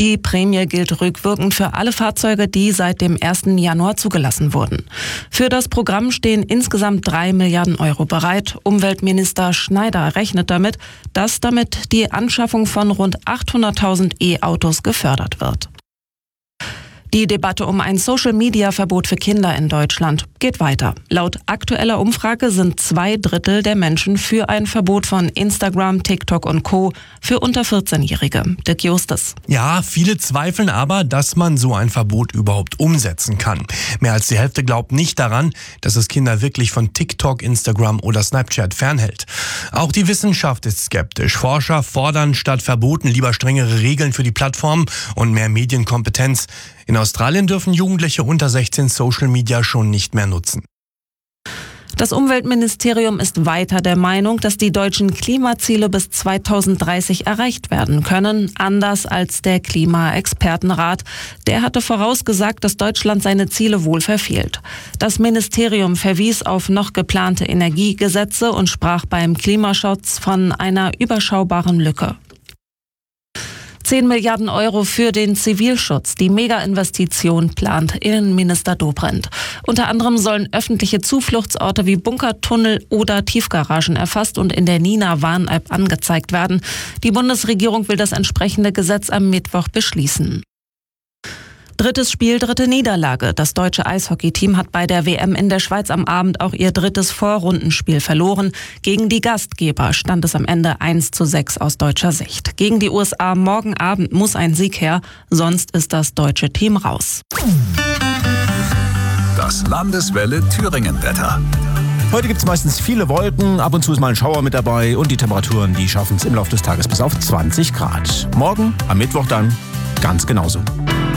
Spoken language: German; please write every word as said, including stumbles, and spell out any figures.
Die Prämie gilt rückwirkend für alle Fahrzeuge, die seit dem ersten Januar zugelassen wurden. Für das Programm stehen insgesamt drei Milliarden Euro bereit. Umweltminister Schneider rechnet damit, dass damit die Anschaffung von rund achthunderttausend E-Autos gefördert wird. Die Debatte um ein Social-Media-Verbot für Kinder in Deutschland geht weiter. Laut aktueller Umfrage sind zwei Drittel der Menschen für ein Verbot von Instagram, TikTok und Co. für unter vierzehnjährige. Dirk Justus. Ja, viele zweifeln aber, dass man so ein Verbot überhaupt umsetzen kann. Mehr als die Hälfte glaubt nicht daran, dass es Kinder wirklich von TikTok, Instagram oder Snapchat fernhält. Auch die Wissenschaft ist skeptisch. Forscher fordern statt Verboten lieber strengere Regeln für die Plattformen und mehr Medienkompetenz. In Australien dürfen Jugendliche unter sechzehn Social Media schon nicht mehr nutzen. Das Umweltministerium ist weiter der Meinung, dass die deutschen Klimaziele bis zweitausenddreißig erreicht werden können, anders als der Klimaexpertenrat. Der hatte vorausgesagt, dass Deutschland seine Ziele wohl verfehlt. Das Ministerium verwies auf noch geplante Energiegesetze und sprach beim Klimaschutz von einer überschaubaren Lücke. zehn Milliarden Euro für den Zivilschutz. Die Mega-Investition plant Innenminister Dobrindt. Unter anderem sollen öffentliche Zufluchtsorte wie Bunkertunnel oder Tiefgaragen erfasst und in der Nina-Warn-App angezeigt werden. Die Bundesregierung will das entsprechende Gesetz am Mittwoch beschließen. Drittes Spiel, dritte Niederlage. Das deutsche Eishockeyteam hat bei der W M in der Schweiz am Abend auch ihr drittes Vorrundenspiel verloren. Gegen die Gastgeber stand es am Ende eins zu sechs aus deutscher Sicht. Gegen die U S A morgen Abend muss ein Sieg her, sonst ist das deutsche Team raus. Das Landeswelle Thüringen-Wetter. Heute gibt es meistens viele Wolken, ab und zu ist mal ein Schauer mit dabei und die Temperaturen, die schaffen es im Laufe des Tages bis auf zwanzig Grad. Morgen, am Mittwoch dann, ganz genauso.